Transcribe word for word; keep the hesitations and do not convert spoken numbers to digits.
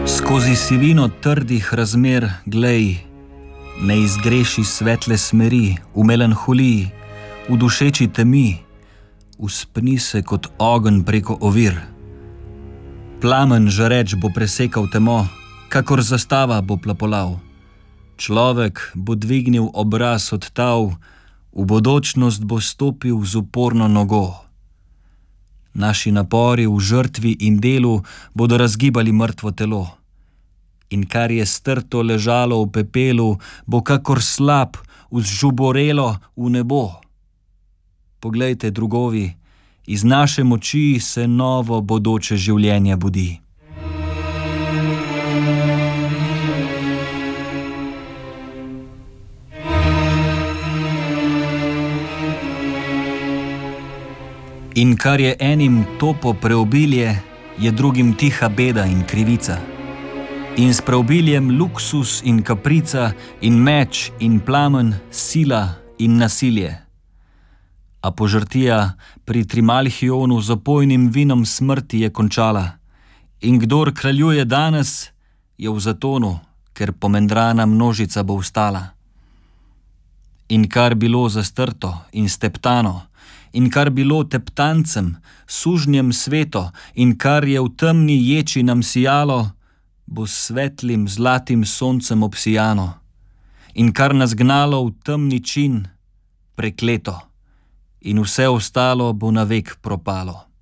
Skozi sivino trdih razmer, glej, ne izgreši svetle smeri, v melanholiji, v dušeči temi, uspni se kot ogenj preko ovir. Plamen žareč bo presekal temo, kakor zastava bo plapolal. Človek bo dvignil obraz od tav, v bodočnost bo stopil z uporno nogo. Naši napori v žrtvi in delu bodo razgibali mrtvo telo. In kar je strto ležalo v pepelu, bo kakor slab vzžuborelo v nebo. Poglejte, drugovi, iz naše moči se novo bodoče življenje budi. In kar je enim topo preobilje, je drugim tiha beda in krivica. In s preobiljem luksus in kaprica, in meč in plamen, sila in nasilje. A požrtija pri Trimalhionu z opojnim vinom smrti je končala. In kdor kraljuje danes, je v zatonu, ker pomendrana množica bo vstala. In kar bilo zastrto in steptano, in kar bilo teptancem, sužnjem sveto, in kar je v temni ječi nam sijalo, bo s svetlim zlatim soncem obsijano. In kar nas gnalo v temni čin, prekleto, in vse ostalo bo navek propalo.